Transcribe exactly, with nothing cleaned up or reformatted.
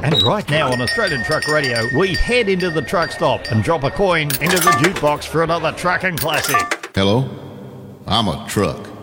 And right now on Australian Truck Radio, we head into the truck stop and drop a coin into the jukebox for another trucking classic. Hello? I'm a truck.